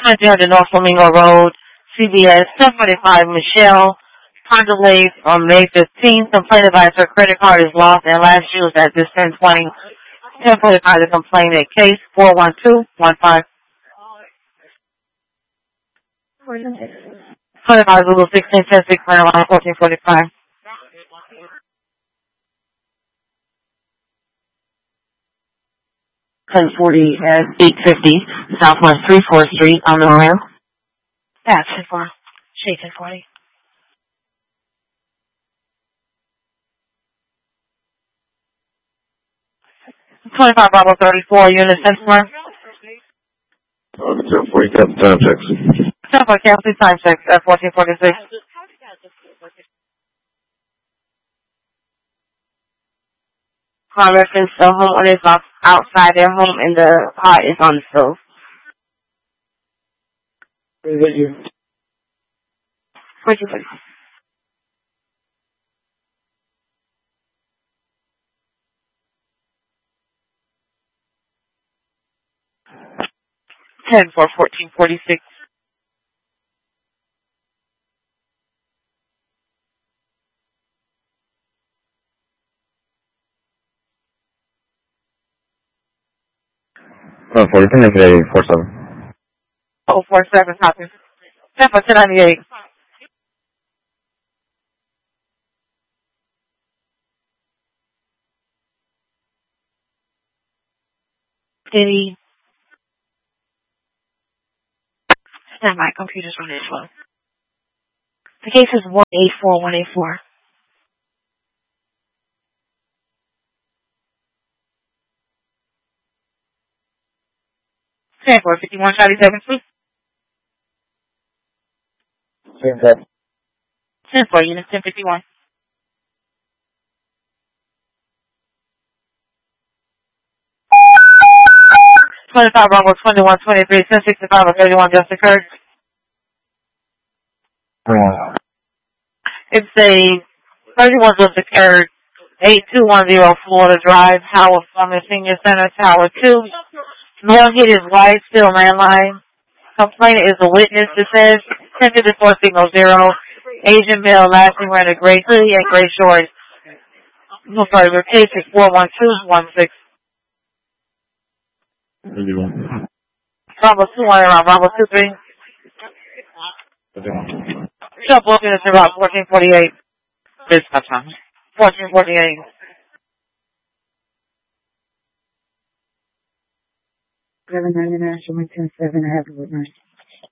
2000 North Flamingo Road, CBS, 1045 Michelle. Car delays on May 15th. Complaint advised her credit card is lost and last used at this 1020. 1045 the complainant. Case 41215. 25 Google 1610 6 line 1445. Code 40 at 850 Southwest 34th Street on the ramp. That's too far. Shade 1040. 25 Bravo 34, unit 10-4. 1040, Captain Time Checks. 10-4, Captain Time Checks at 1446. Car reference, the homeowner is outside their home and the pot is on the stove. Where's you? 1446. Ten for 1446. Oh, 40, 47. Oh, 47, copy. 10 for 1098. Any. Stand by, computer's running slow. The case is 184184. Stand for 51 Charlie 7 Same time. 10 for unit 1051. $25 Bravo 2123 1065 or 31 just occurred. It's a 31 just occurred. 8210 Florida Drive, Howard Summit Senior Center, Tower 2. Male hit his wife, still landline. Complainant is a witness. It says 1054 signal 0. Asian male, last name wearing a gray hoodie and gray shorts. No, sorry, the case is 41216. Bravo 21 around Bravo 23. Shop booking is about 1448. This time. 1448. International 10-7, have a good night.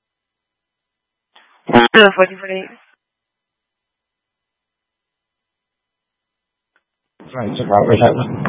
1448. Right, check out right